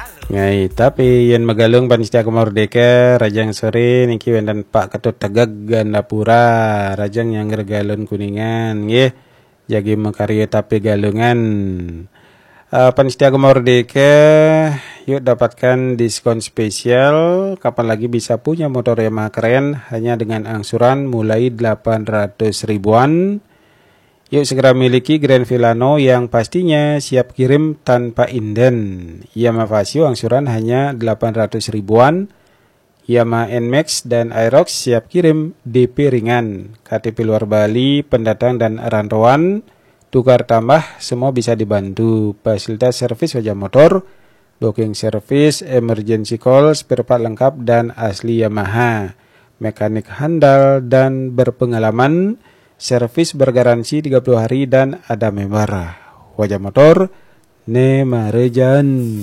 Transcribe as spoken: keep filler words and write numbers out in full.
Ngai, tapi yang magalung panistia Merdeka Rajang sore niki dan Pak Ketut Tegak Gandapura Rajang yang gergalun kuningan nggih jagi makarya tapi galungan uh, panistia Merdeka yuk dapatkan diskon spesial kapan lagi bisa punya motor Yamaha keren hanya dengan angsuran mulai delapan ratus ribuan. Yuk segera miliki Grand Villano yang pastinya siap kirim tanpa inden. Yamaha Vasio angsuran hanya delapan ratus ribuan. Yamaha N Max dan Aerox siap kirim D P ringan. K T P luar Bali, pendatang dan rantauan, tukar tambah semua bisa dibantu. Fasilitas servis wajah motor, booking service, emergency call, spare part lengkap dan asli Yamaha. Mekanik handal dan berpengalaman. Servis bergaransi tiga puluh hari dan ada member. Wajah motor Nemarejan.